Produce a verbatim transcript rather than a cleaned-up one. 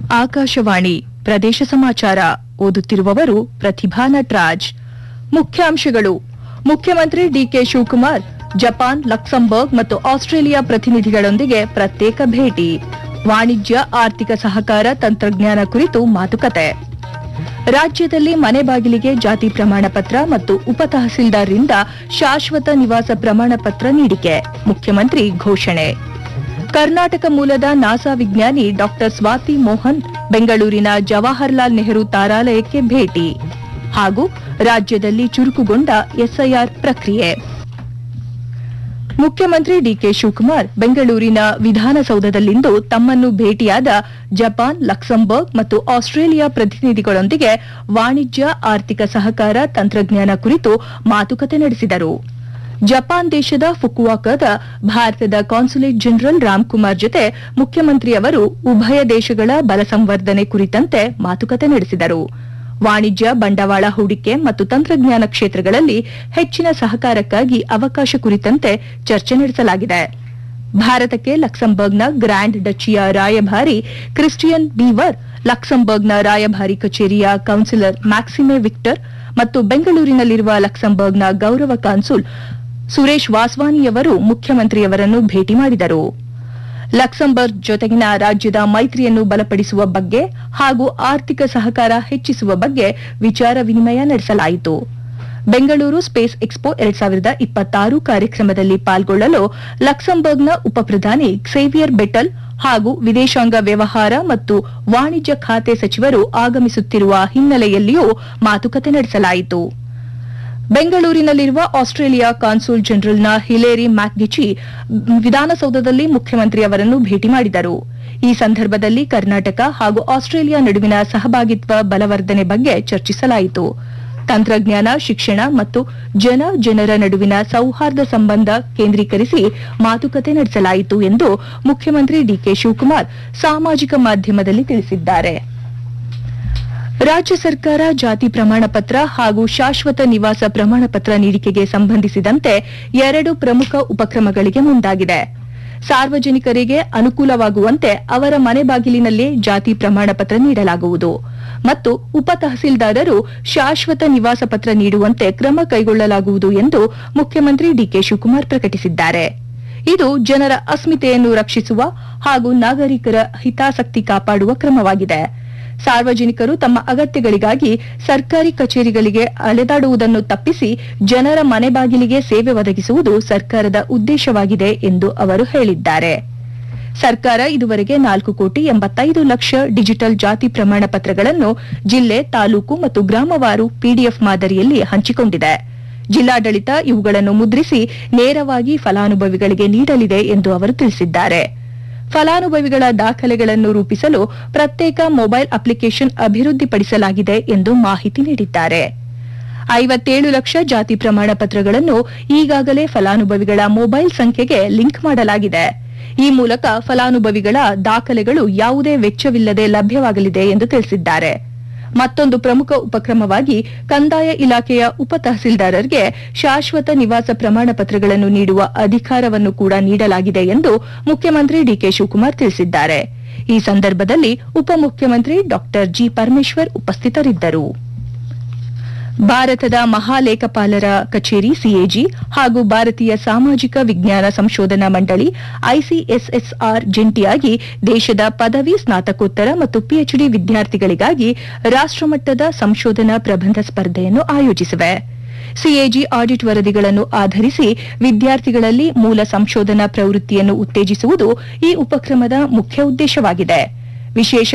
ಆಕಾಶವಾಣಿ ಪ್ರದೇಶ ಸಮಾಚಾರ ಓದುತ್ತಿರುವವರು ಪ್ರತಿಭಾ ನಟರಾಜ್. ಮುಖ್ಯಾಂಶಗಳು. ಮುಖ್ಯಮಂತ್ರಿ ಡಿಕೆ ಶಿವಕುಮಾರ್ ಜಪಾನ್, ಲಕ್ಸಂಬರ್ಗ್ ಮತ್ತು ಆಸ್ಟ್ರೇಲಿಯಾ ಪ್ರತಿನಿಧಿಗಳೊಂದಿಗೆ ಪ್ರತ್ಯೇಕ ಭೇಟಿ. ವಾಣಿಜ್ಯ, ಆರ್ಥಿಕ ಸಹಕಾರ, ತಂತ್ರಜ್ಞಾನ ಕುರಿತು ಮಾತುಕತೆ. ರಾಜ್ಯದಲ್ಲಿ ಮನೆ ಬಾಗಿಲಿಗೆ ಜಾತಿ ಪ್ರಮಾಣ ಪತ್ರ ಮತ್ತು ಉಪತಹಸೀಲ್ದಾರ್ರಿಂದ ಶಾಶ್ವತ ನಿವಾಸ ಪ್ರಮಾಣ ಪತ್ರ ನೀಡಿಕೆ. ಮುಖ್ಯಮಂತ್ರಿ ಘೋಷಣೆ. ಕರ್ನಾಟಕ ಮೂಲದ ನಾಸಾ ವಿಜ್ಞಾನಿ ಡಾಕ್ಟರ್ ಸ್ವಾತಿ ಮೋಹನ್ ಬೆಂಗಳೂರಿನ ಜವಾಹರಲಾಲ್ ನೆಹರು ತಾರಾಲಯಕ್ಕೆ ಭೇಟಿ. ಹಾಗೂ ರಾಜ್ಯದಲ್ಲಿ ಚುರುಕುಗೊಂಡ ಎಸ್ಐಆರ್ ಪ್ರಕ್ರಿಯೆ. ಮುಖ್ಯಮಂತ್ರಿ ಡಿಕೆ ಶಿವಕುಮಾರ್ ಬೆಂಗಳೂರಿನ ವಿಧಾನಸೌಧದಲ್ಲಿಂದು ತಮ್ಮನ್ನು ಭೇಟಿಯಾದ ಜಪಾನ್, ಲಕ್ಸಂಬರ್ಗ್ ಮತ್ತು ಆಸ್ಟ್ರೇಲಿಯಾ ಪ್ರತಿನಿಧಿಗಳೊಂದಿಗೆ ವಾಣಿಜ್ಯ, ಆರ್ಥಿಕ ಸಹಕಾರ, ತಂತ್ರಜ್ಞಾನ ಕುರಿತು ಮಾತುಕತೆ ನಡೆಸಿದರು. ಜಪಾನ್ ದೇಶದ ಫುಕುವಾಕಾದ ಭಾರತದ ಕಾನ್ಸುಲೇಟ್ ಜನರಲ್ ರಾಮ್ಕುಮಾರ್ ಜೊತೆ ಮುಖ್ಯಮಂತ್ರಿಯವರು ಉಭಯ ದೇಶಗಳ ಬಲ ಸಂವರ್ಧನೆ ಕುರಿತಂತೆ ಮಾತುಕತೆ ನಡೆಸಿದರು. ವಾಣಿಜ್ಯ, ಬಂಡವಾಳ ಹೂಡಿಕೆ ಮತ್ತು ತಂತ್ರಜ್ಞಾನ ಕ್ಷೇತ್ರಗಳಲ್ಲಿ ಹೆಚ್ಚಿನ ಸಹಕಾರಕ್ಕಾಗಿ ಅವಕಾಶ ಕುರಿತಂತೆ ಚರ್ಚೆ ನಡೆಸಲಾಗಿದೆ. ಭಾರತಕ್ಕೆ ಲಕ್ಸಂಬರ್ಗ್ನ ಗ್ರ್ಯಾಂಡ್ ಡಚಿಯ ರಾಯಭಾರಿ ಕ್ರಿಸ್ಟಿಯನ್ ಬೀವರ್, ಲಕ್ಸಂಬರ್ಗ್ನ ರಾಯಭಾರಿ ಕಚೇರಿಯ ಕೌನ್ಸಿಲರ್ ಮ್ಯಾಕ್ಸಿಮೆ ವಿಕ್ಟರ್ ಮತ್ತು ಬೆಂಗಳೂರಿನಲ್ಲಿರುವ ಲಕ್ಸಂಬರ್ಗ್ನ ಗೌರವ ಕಾನ್ಸುಲ್ ಸುರೇಶ್ ವಾಸ್ವಾನಿಯವರು ಮುಖ್ಯಮಂತ್ರಿಯವರನ್ನು ಭೇಟಿ ಮಾಡಿದರು. ಲಕ್ಸಂಬರ್ಗ್ ಜೊತೆಗಿನ ರಾಜ್ಯದ ಮೈತ್ರಿಯನ್ನು ಬಲಪಡಿಸುವ ಬಗ್ಗೆ ಹಾಗೂ ಆರ್ಥಿಕ ಸಹಕಾರ ಹೆಚ್ಚಿಸುವ ಬಗ್ಗೆ ವಿಚಾರ ವಿನಿಮಯ ನಡೆಸಲಾಯಿತು. ಬೆಂಗಳೂರು ಸ್ಪೇಸ್ ಎಕ್ಸ್ಪೋ ಎರಡ್ ಸಾವಿರದ ಇಪ್ಪತ್ತಾರು ಕಾರ್ಯಕ್ರಮದಲ್ಲಿ ಪಾಲ್ಗೊಳ್ಳಲು ಲಕ್ಸಂಬರ್ಗ್ನ ಉಪಪ್ರಧಾನಿ ಕ್ಸೇವಿಯರ್ ಬೆಟಲ್ ಹಾಗೂ ವಿದೇಶಾಂಗ ವ್ಯವಹಾರ ಮತ್ತು ವಾಣಿಜ್ಯ ಖಾತೆ ಸಚಿವರು ಆಗಮಿಸುತ್ತಿರುವ ಹಿನ್ನೆಲೆಯಲ್ಲಿಯೂ ಮಾತುಕತೆ ನಡೆಸಲಾಯಿತು. ಬೆಂಗಳೂರಿನಲ್ಲಿರುವ ಆಸ್ಟ್ರೇಲಿಯಾ ಕಾನ್ಸುಲ್ ಜನರಲ್ನ ಹಿಲೇರಿ ಮ್ಯಾಕ್ಗಿಚಿ ವಿಧಾನಸೌಧದಲ್ಲಿ ಮುಖ್ಯಮಂತ್ರಿ ಅವರನ್ನು ಭೇಟಿ ಮಾಡಿದರು. ಈ ಸಂದರ್ಭದಲ್ಲಿ ಕರ್ನಾಟಕ ಹಾಗೂ ಆಸ್ಟ್ರೇಲಿಯಾ ನಡುವಿನ ಸಹಭಾಗಿತ್ವ ಬಲವರ್ಧನೆ ಬಗ್ಗೆ ಚರ್ಚಿಸಲಾಯಿತು. ತಂತ್ರಜ್ಞಾನ, ಶಿಕ್ಷಣ ಮತ್ತು ಜನ ಜನರ ನಡುವಿನ ಸೌಹಾರ್ದ ಸಂಬಂಧ ಕೇಂದ್ರೀಕರಿಸಿ ಮಾತುಕತೆ ನಡೆಸಲಾಯಿತು ಎಂದು ಮುಖ್ಯಮಂತ್ರಿ ಡಿಕೆ ಶಿವಕುಮಾರ್ ಸಾಮಾಜಿಕ ಮಾಧ್ಯಮದಲ್ಲಿ ತಿಳಿಸಿದ್ದಾರೆ. ರಾಜ್ಯ ಸರ್ಕಾರ ಜಾತಿ ಪ್ರಮಾಣ ಪತ್ರ ಹಾಗೂ ಶಾಶ್ವತ ನಿವಾಸ ಪ್ರಮಾಣ ಪತ್ರ ನೀಡಿಕೆಗೆ ಸಂಬಂಧಿಸಿದಂತೆ ಎರಡು ಪ್ರಮುಖ ಉಪಕ್ರಮಗಳಿಗೆ ಮುಂದಾಗಿದೆ. ಸಾರ್ವಜನಿಕರಿಗೆ ಅನುಕೂಲವಾಗುವಂತೆ ಅವರ ಮನೆ ಬಾಗಿಲಿನಲ್ಲೇ ಜಾತಿ ಪ್ರಮಾಣ ಪತ್ರ ನೀಡಲಾಗುವುದು ಮತ್ತು ಉಪ ತಹಸೀಲ್ದಾರರು ಶಾಶ್ವತ ನಿವಾಸ ಪತ್ರ ನೀಡುವಂತೆ ಕ್ರಮ ಕೈಗೊಳ್ಳಲಾಗುವುದು ಎಂದು ಮುಖ್ಯಮಂತ್ರಿ ಡಿಕೆ ಶಿವಕುಮಾರ್ ಪ್ರಕಟಿಸಿದ್ದಾರೆ. ಇದು ಜನರ ಅಸ್ಮಿತೆಯನ್ನು ರಕ್ಷಿಸುವ ಹಾಗೂ ನಾಗರಿಕರ ಹಿತಾಸಕ್ತಿ ಕಾಪಾಡುವ ಕ್ರಮವಾಗಿದೆ. ಸಾರ್ವಜನಿಕರು ತಮ್ಮ ಅಗತ್ಯಗಳಿಗಾಗಿ ಸರ್ಕಾರಿ ಕಚೇರಿಗಳಿಗೆ ಅಲೆದಾಡುವುದನ್ನು ತಪ್ಪಿಸಿ ಜನರ ಮನೆ ಬಾಗಿಲಿಗೆ ಸೇವೆ ಒದಗಿಸುವುದು ಸರ್ಕಾರದ ಉದ್ದೇಶವಾಗಿದೆ ಎಂದು ಅವರು ಹೇಳಿದ್ದಾರೆ. ಸರ್ಕಾರ ಇದುವರೆಗೆ ನಾಲ್ಕು ಕೋಟಿ ಎಂಬತ್ತೈದು ಲಕ್ಷ ಡಿಜಿಟಲ್ ಜಾತಿ ಪ್ರಮಾಣ ಪತ್ರಗಳನ್ನು ಜಿಲ್ಲೆ, ತಾಲೂಕು ಮತ್ತು ಗ್ರಾಮವಾರು ಪಿಡಿಎಫ್ ಮಾದರಿಯಲ್ಲಿ ಹಂಚಿಕೊಂಡಿದೆ. ಜಿಲ್ಲಾಡಳಿತ ಇವುಗಳನ್ನು ಮುದ್ರಿಸಿ ನೇರವಾಗಿ ಫಲಾನುಭವಿಗಳಿಗೆ ನೀಡಲಿದೆ ಎಂದು ಅವರು ತಿಳಿಸಿದ್ದಾರೆ. ಫಲಾನುಭವಿಗಳ ದಾಖಲೆಗಳನ್ನು ರೂಪಿಸಲು ಪ್ರತ್ಯೇಕ ಮೊಬೈಲ್ ಅಪ್ಲಿಕೇಶನ್ ಅಭಿವೃದ್ಧಿಪಡಿಸಲಾಗಿದೆ ಎಂದು ಮಾಹಿತಿ ನೀಡಿದ್ದಾರೆ. ಐವತ್ತೇಳು ಲಕ್ಷ ಜಾತಿ ಪ್ರಮಾಣ ಪತ್ರಗಳನ್ನು ಈಗಾಗಲೇ ಫಲಾನುಭವಿಗಳ ಮೊಬೈಲ್ ಸಂಖ್ಯೆಗೆ ಲಿಂಕ್ ಮಾಡಲಾಗಿದೆ. ಈ ಮೂಲಕ ಫಲಾನುಭವಿಗಳ ದಾಖಲೆಗಳು ಯಾವುದೇ ವೆಚ್ಚವಿಲ್ಲದೆ ಲಭ್ಯವಾಗಲಿದೆ ಎಂದು ತಿಳಿಸಿದ್ದಾರೆ. ಮತ್ತೊಂದು ಪ್ರಮುಖ ಉಪಕ್ರಮವಾಗಿ ಕಂದಾಯ ಇಲಾಖೆಯ ಉಪ ತಹಸೀಲ್ದಾರರಿಗೆ ಶಾಶ್ವತ ನಿವಾಸ ಪ್ರಮಾಣ ಪತ್ರಗಳನ್ನು ನೀಡುವ ಅಧಿಕಾರವನ್ನು ಕೂಡ ನೀಡಲಾಗಿದೆ ಎಂದು ಮುಖ್ಯಮಂತ್ರಿ ಡಿಕೆ ಶಿವಕುಮಾರ್ ತಿಳಿಸಿದ್ದಾರೆ. ಈ ಸಂದರ್ಭದಲ್ಲಿ ಉಪಮುಖ್ಯಮಂತ್ರಿ ಡಾ ಜಿ ಪರಮೇಶ್ವರ್ ಉಪಸ್ಥಿತರಿದ್ದರು. ಭಾರತದ ಮಹಾಲೇಖಪಾಲರ ಕಚೇರಿ ಸಿಎಜಿ ಹಾಗೂ ಭಾರತೀಯ ಸಾಮಾಜಿಕ ವಿಜ್ಞಾನ ಸಂಶೋಧನಾ ಮಂಡಳಿ ಐಸಿಎಸ್ಎಸ್ಆರ್ ಜಂಟಿಯಾಗಿ ದೇಶದ ಪದವಿ, ಸ್ನಾತಕೋತ್ತರ ಮತ್ತು ಪಿಎಚ್ಡಿ ವಿದ್ಯಾರ್ಥಿಗಳಿಗಾಗಿ ರಾಷ್ಟಮಟ್ಟದ ಸಂಶೋಧನಾ ಪ್ರಬಂಧ ಸ್ಪರ್ಧೆಯನ್ನು ಆಯೋಜಿಸಿವೆ. ಸಿಎಜಿ ಆಡಿಟ್ ವರದಿಗಳನ್ನು ಆಧರಿಸಿ ವಿದ್ಯಾರ್ಥಿಗಳಲ್ಲಿ ಮೂಲ ಸಂಶೋಧನಾ ಪ್ರವೃತ್ತಿಯನ್ನು ಉತ್ತೇಜಿಸುವುದು ಈ ಉಪಕ್ರಮದ ಮುಖ್ಯ ಉದ್ದೇಶವಾಗಿದೆ. ವಿಶೇಷ